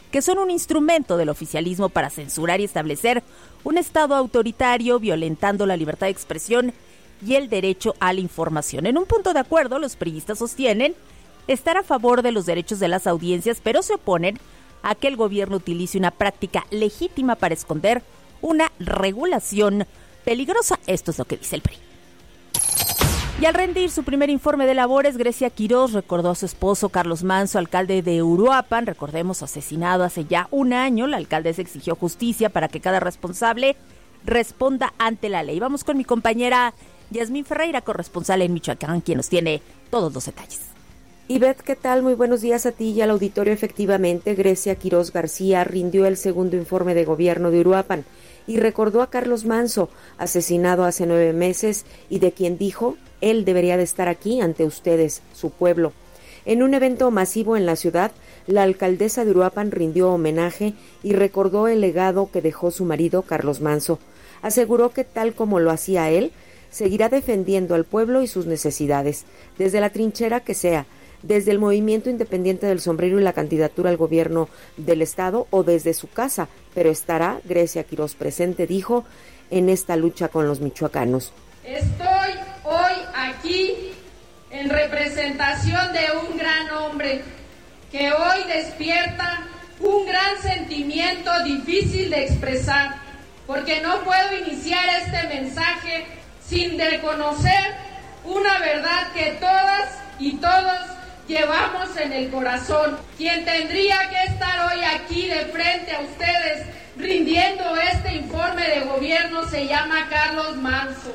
que son un instrumento del oficialismo para censurar y establecer un estado autoritario, violentando la libertad de expresión y el derecho a la información. En un punto de acuerdo, los priistas sostienen estar a favor de los derechos de las audiencias, pero se oponen a que el gobierno utilice una práctica legítima para esconder una regulación peligrosa. Esto es lo que dice el PRI. Y al rendir su primer informe de labores, Grecia Quirós recordó a su esposo Carlos Manso, alcalde de Uruapan, recordemos, asesinado hace ya un año. La alcaldesa exigió justicia para que cada responsable responda ante la ley. Vamos con mi compañera Yasmín Ferreira, corresponsal en Michoacán, quien nos tiene todos los detalles. Ivette, ¿qué tal? Muy buenos días a ti y al auditorio. Efectivamente, Grecia Quirós García rindió el segundo informe de gobierno de Uruapan y recordó a Carlos Manso, asesinado hace 9 meses y de quien dijo: él debería de estar aquí ante ustedes, su pueblo. En un evento masivo en la ciudad, la alcaldesa de Uruapan rindió homenaje y recordó el legado que dejó su marido, Carlos Manso. Aseguró que tal como lo hacía él, seguirá defendiendo al pueblo y sus necesidades, desde la trinchera que sea, desde el movimiento independiente del sombrero y la candidatura al gobierno del estado o desde su casa, pero estará Grecia Quirós presente, dijo, en esta lucha con los michoacanos. Estoy hoy aquí en representación de un gran hombre que hoy despierta un gran sentimiento difícil de expresar, porque no puedo iniciar este mensaje sin reconocer una verdad que todas y todos llevamos en el corazón. Quien tendría que estar hoy aquí de frente a ustedes rindiendo este informe de gobierno se llama Carlos Manso.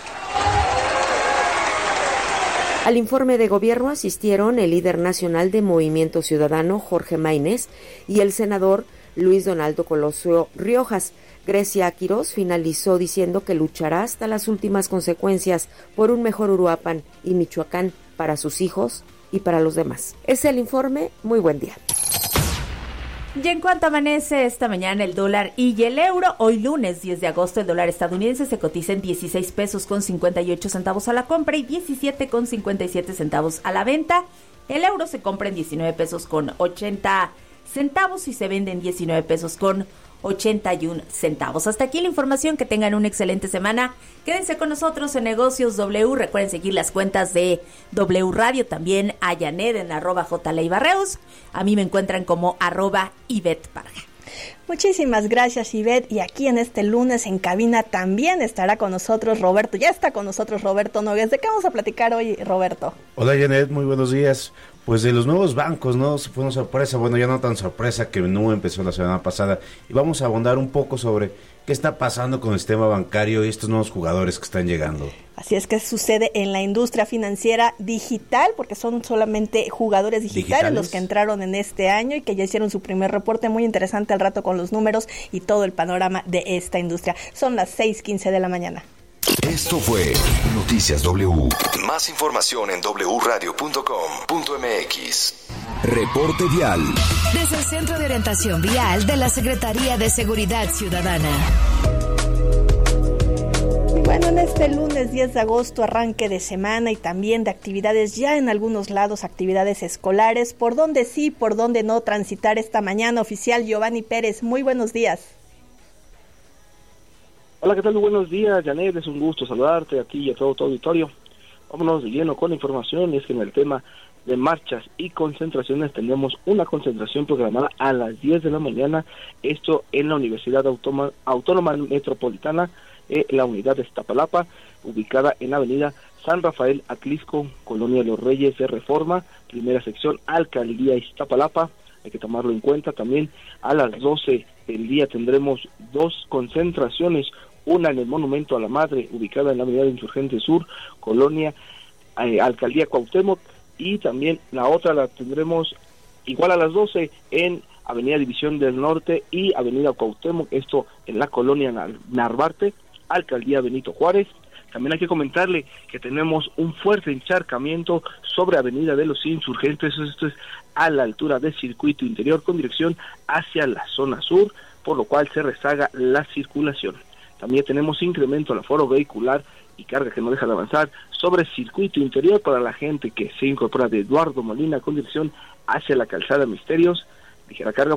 Al informe de gobierno asistieron el líder nacional de Movimiento Ciudadano, Jorge Maynés, y el senador Luis Donaldo Colosio Riojas. Grecia Quirós finalizó diciendo que luchará hasta las últimas consecuencias por un mejor Uruapan y Michoacán para sus hijos y para los demás. Es el informe. Muy buen día. Y en cuanto amanece esta mañana el dólar y el euro, hoy lunes 10 de agosto el dólar estadounidense se cotiza en 16 pesos con 58 centavos a la compra y 17 con 57 centavos a la venta. El euro se compra en 19 pesos con 80 centavos y se vende en 19 pesos con 81 centavos. Hasta aquí la información, que tengan una excelente semana. Quédense con nosotros en Negocios W. Recuerden seguir las cuentas de W Radio, también a Janet en @JLeibarreus. A mí me encuentran como @Ivette Parga. Muchísimas gracias, Ivette. Y aquí en este lunes en cabina también estará con nosotros Roberto. Ya está con nosotros Roberto Nogués. ¿De qué vamos a platicar hoy, Roberto? Hola, Janet, muy buenos días. Pues de los nuevos bancos, ¿no? Fue una sorpresa, bueno, ya no tan sorpresa que no empezó la semana pasada. Y vamos a abundar un poco sobre qué está pasando con el sistema bancario y estos nuevos jugadores que están llegando. Así es, que sucede en la industria financiera digital, porque son solamente jugadores digitales los que entraron en este año y que ya hicieron su primer reporte. Muy interesante al rato con los números y todo el panorama de esta industria. Son las 6:15 de la mañana. Esto fue Noticias W. Más información en wradio.com.mx. Reporte vial. Desde el Centro de Orientación Vial de la Secretaría de Seguridad Ciudadana. Bueno, en este lunes 10 de agosto, arranque de semana y también de actividades ya en algunos lados, actividades escolares. ¿Por dónde sí, por dónde no transitar esta mañana? Oficial Giovanni Pérez, muy buenos días. Hola, ¿qué tal? Muy buenos días, Janet, es un gusto saludarte aquí y a todo tu auditorio. Vámonos de lleno con la información, y es que en el tema de marchas y concentraciones tenemos una concentración programada a las 10 de la mañana, esto en la Universidad Autónoma Metropolitana, la unidad de Iztapalapa, ubicada en la avenida San Rafael Atlisco, Colonia Los Reyes de Reforma, primera sección, Alcaldía Iztapalapa. Hay que tomarlo en cuenta. También a las 12 del día tendremos 2 concentraciones, una en el Monumento a la Madre, ubicada en la avenida Insurgente Sur, Colonia Alcaldía Cuauhtémoc, y también la otra la tendremos igual a las 12 en avenida División del Norte y avenida Cuauhtémoc, esto en la Colonia Narvarte, Alcaldía Benito Juárez. También hay que comentarle que tenemos un fuerte encharcamiento sobre avenida de los Insurgentes, esto es a la altura del circuito interior con dirección hacia la zona sur, por lo cual se rezaga la circulación. También tenemos incremento al aforo vehicular y carga que no deja de avanzar sobre circuito interior para la gente que se incorpora de Eduardo Molina con dirección hacia la calzada Misterios, ligera carga